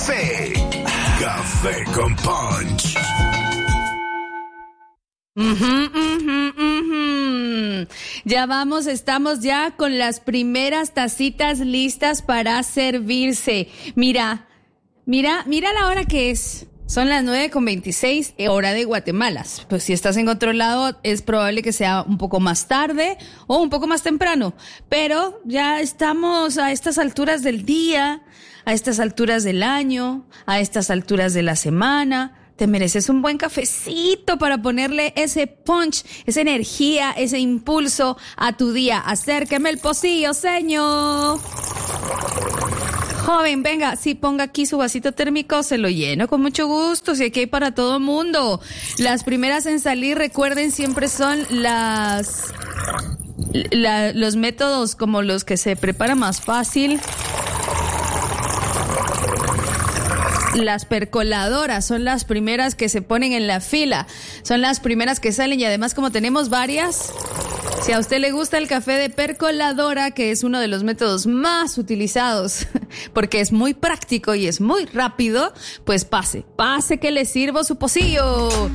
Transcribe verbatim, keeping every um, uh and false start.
Café, café con punch. Uh-huh, uh-huh, uh-huh. Ya vamos, estamos ya con las primeras tacitas listas para servirse. Mira, mira, mira la hora que es. Son las nueve con veintiséis, hora de Guatemala. Pues si estás en otro lado, es probable que sea un poco más tarde o un poco más temprano. Pero ya estamos a estas alturas del día, a estas alturas del año, a estas alturas de la semana. Te mereces un buen cafecito para ponerle ese punch, esa energía, ese impulso a tu día. Acérqueme el pocillo, señor. Joven, venga, si ponga aquí su vasito térmico, se lo lleno con mucho gusto, si aquí hay para todo el mundo. Las primeras en salir, recuerden, siempre son las la, los métodos como los que se prepara más fácil. Las percoladoras son las primeras que se ponen en la fila, son las primeras que salen y además como tenemos varias, si a usted le gusta el café de percoladora, que es uno de los métodos más utilizados porque es muy práctico y es muy rápido, pues pase, pase que le sirvo su pocillo.